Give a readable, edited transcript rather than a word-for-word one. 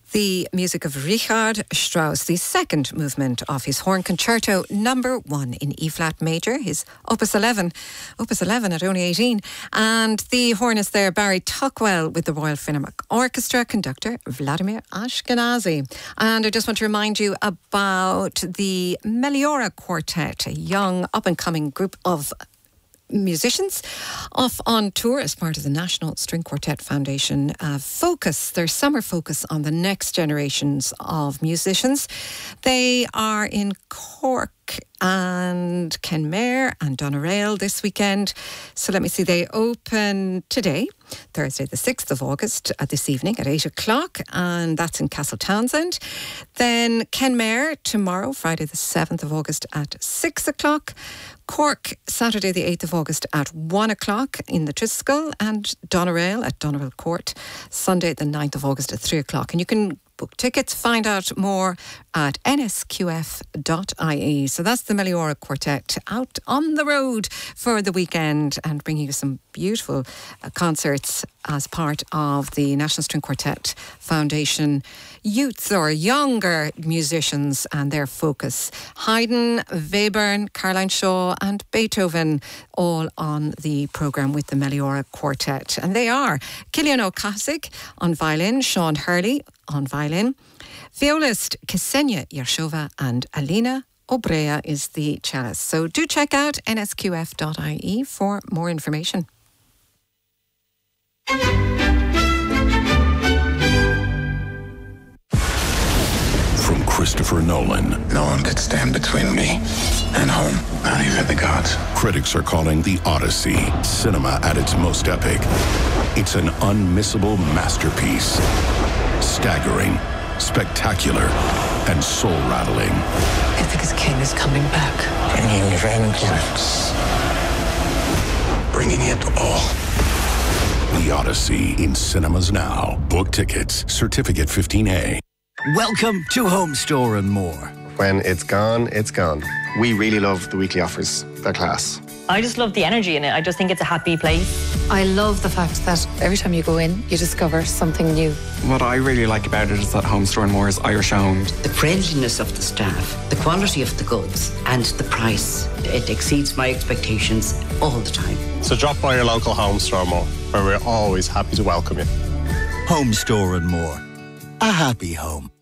The music of Richard Strauss, the second movement of his Horn Concerto number 1 in E-flat major, his Opus 11 at only 18. And the hornist there, Barry Tuckwell, with the Royal Philharmonic Orchestra, conductor Vladimir Ashkenazy. And I just want to remind you about the Meliora Quartet, a young up-and-coming group of musicians off on tour as part of the National String Quartet Foundation their summer focus on the next generations of musicians. They are in Cork and Kenmare and Doneraile this weekend. So let me see, they open today, Thursday the 6th of August, this evening at 8 o'clock, and that's in Castletownshend. Then Kenmare tomorrow, Friday the 7th of August at 6 o'clock. Cork, Saturday the 8th of August at 1 o'clock in the Triskel, and Doneraile at Doneraile Court, Sunday the 9th of August at 3 o'clock. And you can book tickets, find out more at nsqf.ie. So that's the Meliora Quartet out on the road for the weekend and bringing you some beautiful concerts as part of the National String Quartet Foundation youth or younger musicians and their focus. Haydn, Webern, Caroline Shaw and Beethoven all on the programme with the Meliora Quartet. And they are Cillian O'Casig on violin, Sean Hurley on violin, violist Ksenia Yershova, and Alina Obrea is the cellist. So do check out nsqf.ie for more information. From Christopher Nolan. No one could stand between me and home, not even the gods. Critics are calling The Odyssey cinema at its most epic. It's an unmissable masterpiece. Staggering, spectacular, and soul-rattling. I think his king is coming back. Bringing vengeance. Bringing it all. The Odyssey in cinemas now. Book tickets. Certificate 15A. Welcome to Home Store and More. When it's gone, it's gone. We really love the weekly offers. They're class. I just love the energy in it. I just think it's a happy place. I love the fact that every time you go in, you discover something new. What I really like about it is that Home Store and More is Irish owned. The friendliness of the staff, the quality of the goods, and the price. It exceeds my expectations all the time. So drop by your local Home Store More, where we're always happy to welcome you. Home Store and More. A happy home.